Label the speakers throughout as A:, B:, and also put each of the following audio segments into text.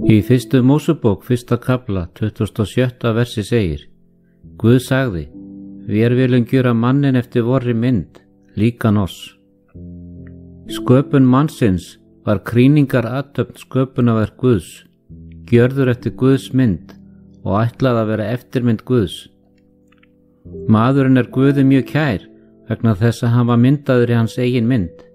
A: Í fyrstu Mósebók 1. kafla 27. versi segir: Guð sagði: Vér viljum gjöra manninn eftir vorri mynd, líkan oss. Sköpun mannsins var krýningar athöfn sköpunarverk Guðs, gjörður eftir Guðs mynd og ætlað að vera eftirmynd Guðs. Maðurinn er Guði mjög kær vegna þess að hann var myndaður í hans eigin mynd.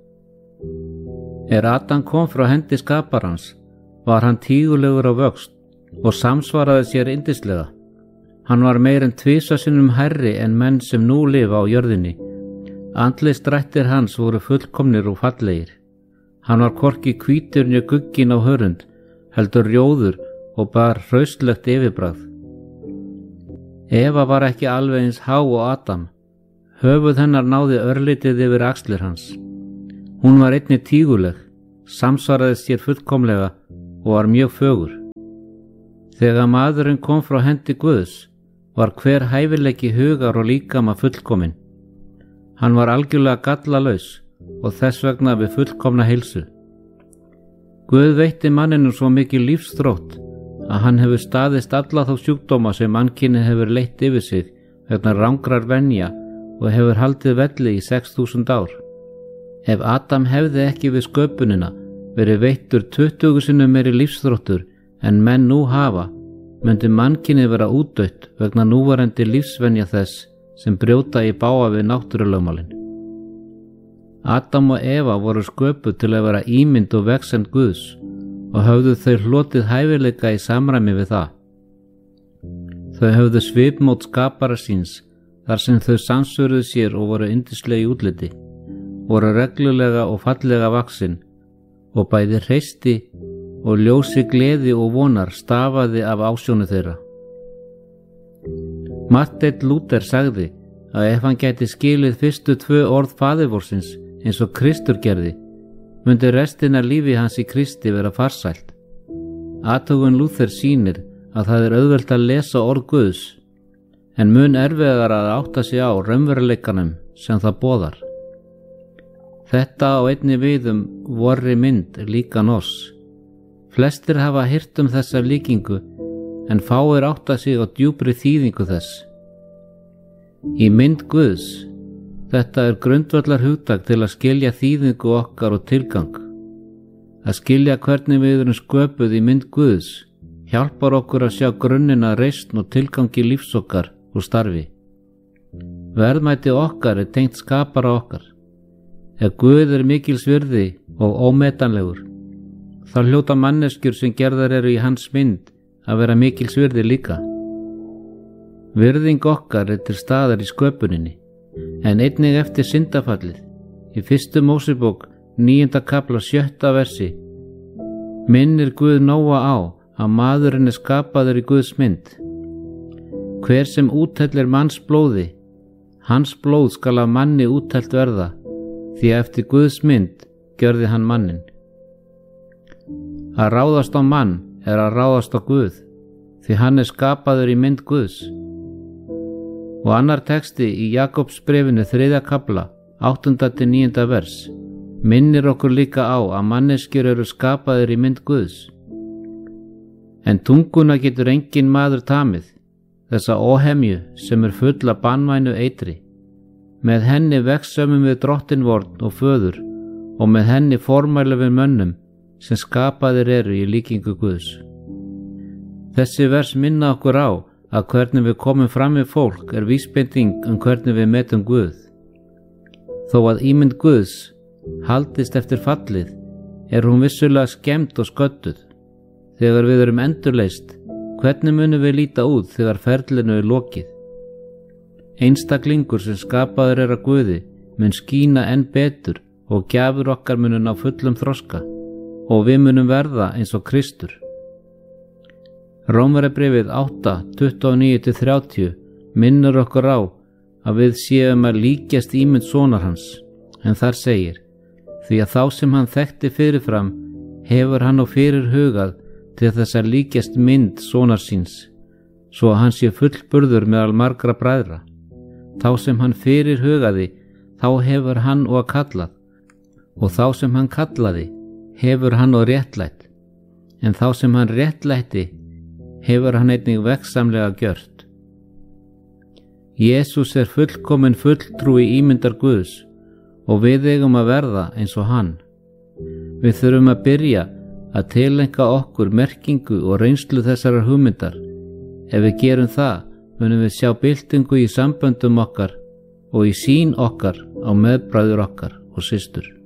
A: Adam kom frá hendi skaparans var hann tígulegur á vöxt og samsvaraði sér yndislega. Hann var meir en 2 sinnum hærri en menn sem nú lifa á jörðinni. Andlegir drættir hans voru fullkomnir og fallegir. Hann var hvorki hvítur né gugginn á hörund, heldur rjóður og bar hraustlegt yfirbragð. Eva var ekki alveg eins há og Adam. Höfuð hennar náði örlítið yfir axlir hans. Hún var einnig tíguleg, samsvaraði sér fullkomlega og var mjög fögur. Þegar maðurinn kom frá hendi Guðs var hver hæfileiki hugar og líkama fullkominn. Hann var algjörlega gallalaus og þess vegna við fullkomna heilsu. Guð veitti manninum svo mikið lífsþrótt að hann hefur staðist alla þá sjúkdóma sem mannkynið hefur leitt yfir sig vegna rangrar venja og hefur haldið velli í 6.000 ár. Ef Adam hefði ekki við sköpunina verið veittur 20 sinnum meiri lífsþróttur en menn nú hafa, myndi mannkynið vera útdautt vegna núverandi lífsvenja þess sem brjóta í bága við náttúrulögmálin. Adam og Eva voru sköpuð til að vera ímynd og vegsemd Guðs og höfðu þau hlotið hæfileika í samræmi við það. Þau höfðu svipmót skapara síns þar sem þau sansvöruðu sér og voru yndislegi útliti, voru reglulega og fallega vaxin og bæði hreysti og ljósi gleði og vonar stafaði af ásjónu þeirra. Marteinn Lúther sagði að ef hann gæti skilið fyrstu 2 orð faðirvorsins eins og Kristur gerði, myndi restina lífi hans í Kristi vera farsælt. Athugun Lúther sýnir að það er auðvelt að lesa orð Guðs, en mun erfiðar að átta sig á raunveruleikanum sem það boðar. Þetta á einnig við vorri mynd líkan oss. Flestir hafa heyrt þessa líkingu, en fáir átta sig á djúpri þýðingu þess. Í mynd Guðs, þetta er grundvallar hugtak til að skilja þýðingu okkar og tilgang. Að skilja hvernig við erum sköpuð í mynd Guðs hjálpar okkur að sjá grunnina reisn og tilgangi lífs okkar og starfi. Verðmæti okkar er tengt skapara okkar. Ef Guð er mikils virði og ómetanlegur, þá hljóta manneskjur sem gerðar eru í hans mynd að vera mikils virði líka. Virðing okkar er til staðar í sköpuninni, en einnig eftir syndafallið. Í 1. Mósebók 9. kafla 7. versi minnir Guð Nóa á að maðurinn er skapaður í Guðs mynd. Hver sem úthellir manns blóði, hans blóð skal af manni úthellt verða, því að eftir Guðs mynd gjörði hann manninn. Að ráðast á mann er að ráðast á Guð, því hann er skapaður í mynd Guðs. Og annar texti í Jakobsbréfinu 3. kafla 8-9. vers minnir okkur líka á að manneskjur eru skapaður í mynd Guðs. En tunguna getur engin maður tamið, þessa óhemju sem er full af banvænu eitri. Með henni vegsömmum við drottinvorn og föður og með henni formælu við mönnum sem skapaðir eru í líkingu Guðs. Þessi vers minna okkur á að hvernig við komum fram við fólk er vísbending hvernig við metum Guð. Þó að ímynd Guðs haldist eftir fallið er hún vissulega skemmd og sködduð. Þegar við erum endurleist, hvernig munum við líta út þegar ferlinu er lokið? Einstaklingur sem skapaður er að Guði mun skína enn betur og gjafir okkar munu ná fullum þroska og við munum verða eins og Kristur. Rómverjabréfið 8:29-30 minnir okkur á að við séum að líkjast ímynd sonar hans, en þar segir: því að þá sem hann þekkti fyrirfram hefur hann og fyrir hugað til þess að líkjast mynd sonar síns, svo að hann sé fullburður meðal margra bræðra. Þá sem hann fyrir hugaði, þá hefur hann og kallað, og þá sem hann kallaði, hefur hann og réttlætt. en þá sem hann réttlætti hefur hann einnig veggsamlega gjört. Jesús er fullkomin fulltrúi ímyndar Guðs og við eigum að verða eins og hann. Við þurfum að byrja að tileinka okkur merkingu og reynslu þessarar hugmyndar. Ef við gerum það, munum við sjá byltingu í samböndum okkar og í sýn okkar á meðbræður okkar og systur.